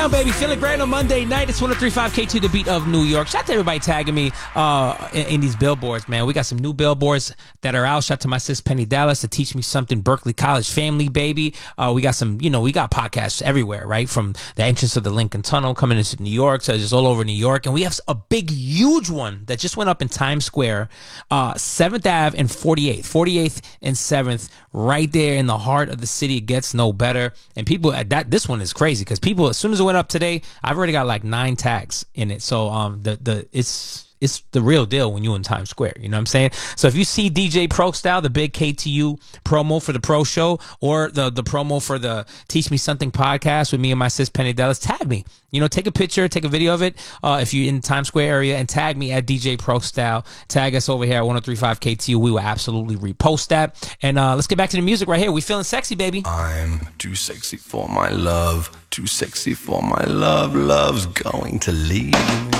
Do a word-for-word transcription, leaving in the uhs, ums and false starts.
down, baby. Feeling great on Monday night. It's one oh three point five K two, the beat of New York. Shout out to everybody tagging me uh, in, in these billboards, man. We got some new billboards that are out. Shout out to my sis Penny Dallas to teach me something. Berkeley College family, baby. Uh, we got some, you know, we got podcasts everywhere, right? From the entrance of the Lincoln Tunnel coming into New York to just all over New York. And we have a big, huge one that just went up in Times Square, uh, seventh Avenue and forty-eighth. forty-eighth and seventh, right there in the heart of the city. It gets no better. And people, that this one is crazy because people, as soon as it went up today, I've already got like nine tags in it. So um, the the it's it's the real deal when you're in Times Square. You know what I'm saying? So if you see D J Pro Style, the big K T U promo for the Pro Show, or the the promo for the Teach Me Something podcast with me and my sis Penny Dallas, tag me. You know, take a picture, take a video of it. Uh, if you're in the Times Square area, and tag me at D J Pro Style. Tag us over here at one oh three point five K T U. We will absolutely repost that. And uh, let's get back to the music right here. We feeling sexy, baby. I'm too sexy for my love. Too sexy for my love. Love's going to leave me.